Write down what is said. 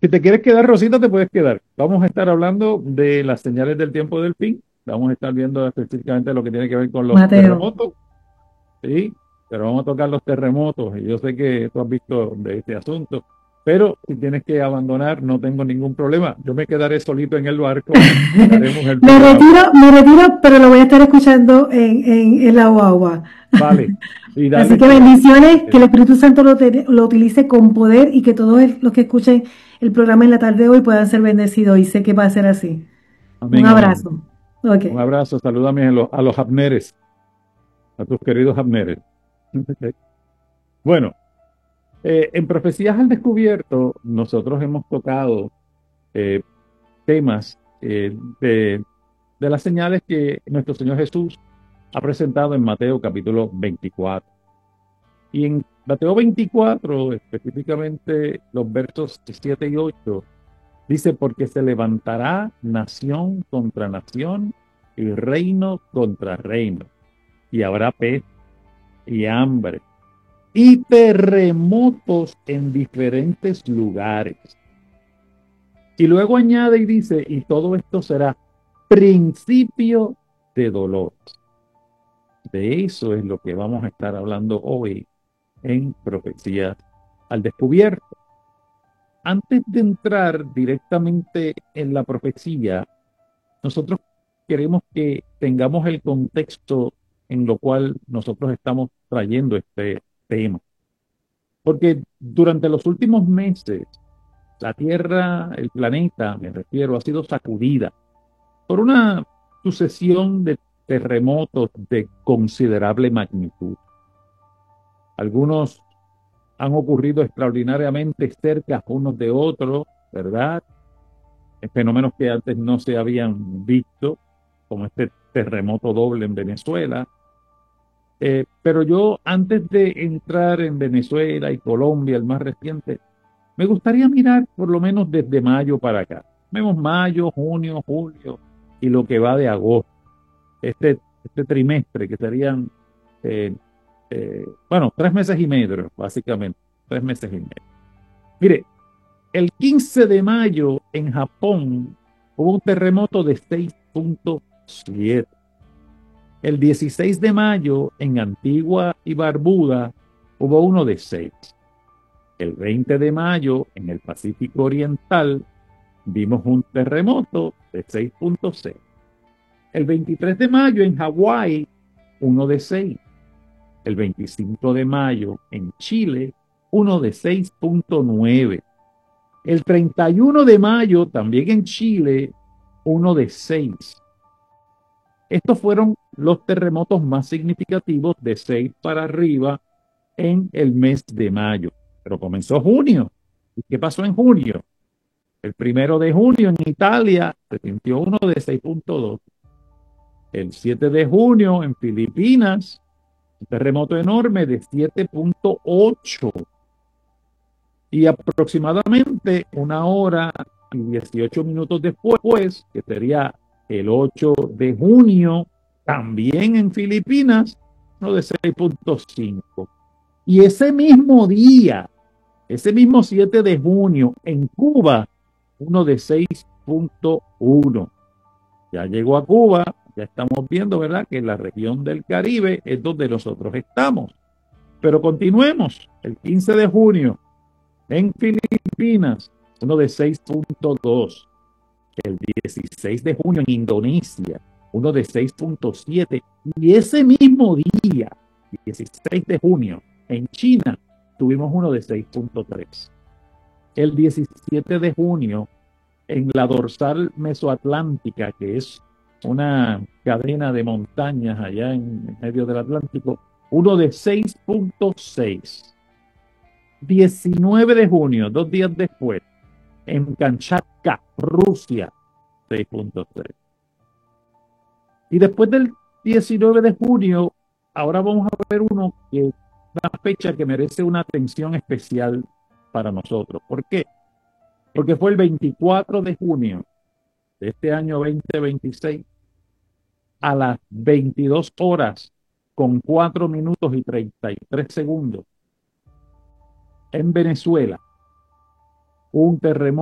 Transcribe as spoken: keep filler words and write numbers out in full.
Si te quieres quedar, Rosita, te puedes quedar. Vamos a estar hablando de las señales del tiempo del fin. Vamos a estar viendo específicamente lo que tiene que ver con los Mateo. terremotos, ¿sí? Pero vamos a tocar los terremotos y yo sé que tú has visto de este asunto. Pero si tienes que abandonar, no tengo ningún problema. Yo me quedaré solito en el barco y haremos el Me programa. retiro, me retiro, pero lo voy a estar escuchando en, en, en la guagua. Vale. Y Así dale que que, bendiciones, que el eh, Espíritu Santo lo, te- lo utilice con poder y que todos el- los que escuchen el programa en la tarde de hoy puedan ser bendecidos y sé que va a ser así. Un amén, amén. abrazo. Ok. Un abrazo, salúdame a los, a los Abneres, a tus queridos Abneres. Bueno, eh, en Profecías al Descubierto, nosotros hemos tocado eh, temas eh, de, de las señales que nuestro Señor Jesús ha presentado en Mateo capítulo veinticuatro. Y en Mateo veinticuatro, específicamente los versos siete y ocho, dice, porque se levantará nación contra nación y reino contra reino, y habrá pez y hambre y terremotos en diferentes lugares. Y luego añade y dice, y todo esto será principio de dolor. De eso es lo que vamos a estar hablando hoy en Profecías al Descubierto. Antes de entrar directamente en la profecía, nosotros queremos que tengamos el contexto en lo cual nosotros estamos trayendo este tema. Porque durante los últimos meses, la Tierra, el planeta, me refiero, ha sido sacudida por una sucesión de terremotos de considerable magnitud. Algunos han ocurrido extraordinariamente cerca unos de otros, ¿verdad? Fenómenos que antes no se habían visto, como este terremoto doble en Venezuela. Eh, pero yo, antes de entrar en Venezuela y Colombia, el más reciente, me gustaría mirar por lo menos desde mayo para acá. Vemos mayo, junio, julio y lo que va de agosto. Este, este trimestre que serían, eh, eh, bueno, tres meses y medio, básicamente. Tres meses y medio. Mire, el quince de mayo en Japón hubo un terremoto de seis punto siete. El dieciséis de mayo en Antigua y Barbuda hubo uno de seis. El veinte de mayo en el Pacífico Oriental vimos un terremoto de seis punto seis. El veintitrés de mayo en Hawái, uno de seis. El veinticinco de mayo en Chile, uno de seis punto nueve. El treinta y uno de mayo también en Chile, uno de seis. Estos fueron los terremotos más significativos de seis para arriba en el mes de mayo. Pero comenzó junio. ¿Y qué pasó en junio? El primero de junio en Italia se sintió uno de seis punto dos. El siete de junio en Filipinas, un terremoto enorme de siete punto ocho. Y aproximadamente una hora y dieciocho minutos después, que sería el ocho de junio, también en Filipinas, uno de seis punto cinco. Y ese mismo día, ese mismo siete de junio, en Cuba, uno de seis punto uno. Ya llegó a Cuba, ya estamos viendo, ¿verdad?, que la región del Caribe es donde nosotros estamos. Pero continuemos. El quince de junio, en Filipinas, uno de seis punto dos. El dieciséis de junio en Indonesia, uno de seis punto siete. Y ese mismo día, dieciséis de junio, en China, tuvimos uno de seis punto tres. El diecisiete de junio, en la dorsal mesoatlántica, que es una cadena de montañas allá en medio del Atlántico, uno de seis punto seis. diecinueve de junio, dos días después, en Kamchatka, Rusia, seis punto tres. Y después del diecinueve de junio, ahora vamos a ver uno que es una fecha que merece una atención especial para nosotros. ¿Por qué? Porque fue el veinticuatro de junio de este año dos mil veintiséis a las veintidós horas con cuatro minutos y treinta y tres segundos en Venezuela, un terremoto